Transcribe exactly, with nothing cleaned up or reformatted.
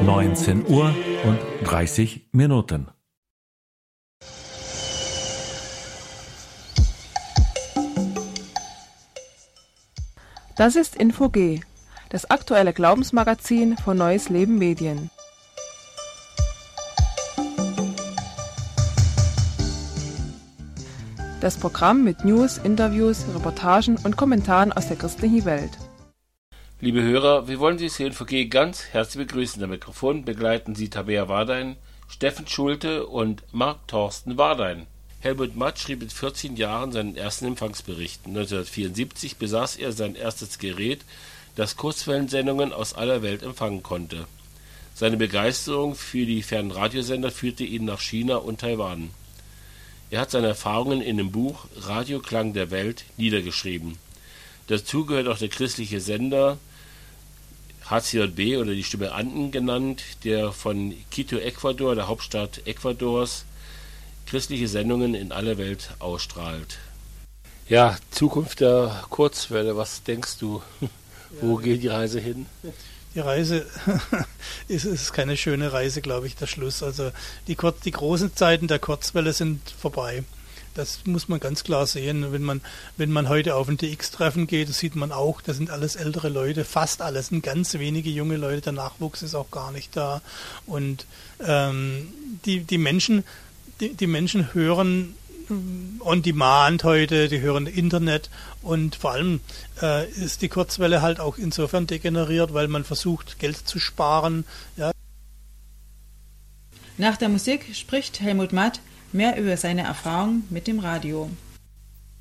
neunzehn Uhr und dreißig Minuten. Das ist Info G, das aktuelle Glaubensmagazin von Neues Leben Medien. Das Programm mit News, Interviews, Reportagen und Kommentaren aus der christlichen Welt. Liebe Hörer, wir wollen Sie zu Info G ganz herzlich begrüßen. Am Mikrofon begleiten Sie Tabea Wardein, Steffen Schulte und Marc Thorsten Wardein. Helmut Matt schrieb mit vierzehn Jahren seinen ersten Empfangsbericht. neunzehnhundertvierundsiebzig besaß er sein erstes Gerät, das Kurzwellensendungen aus aller Welt empfangen konnte. Seine Begeisterung für die fernen Radiosender führte ihn nach China und Taiwan. Er hat seine Erfahrungen in dem Buch Radioklang der Welt niedergeschrieben. Dazu gehört auch der christliche Sender H C J B oder die Stimme Anden genannt, der von Quito, Ecuador, der Hauptstadt Ecuadors, christliche Sendungen in aller Welt ausstrahlt. Ja, Zukunft der Kurzwelle, was denkst du? Wo ja, geht die Reise hin? Die Reise ist, ist keine schöne Reise, glaube ich, der Schluss. Also die, Kur- die großen Zeiten der Kurzwelle sind vorbei. Das muss man ganz klar sehen. Wenn man, wenn man heute auf ein D X-Treffen geht, das sieht man auch, das sind alles ältere Leute, fast alles, sind ganz wenige junge Leute, der Nachwuchs ist auch gar nicht da. Und ähm, die, die Menschen, die, die Menschen hören on demand heute, die hören Internet und vor allem äh, ist die Kurzwelle halt auch insofern degeneriert, weil man versucht, Geld zu sparen. Ja. Nach der Musik spricht Helmut Matt mehr über seine Erfahrung mit dem Radio.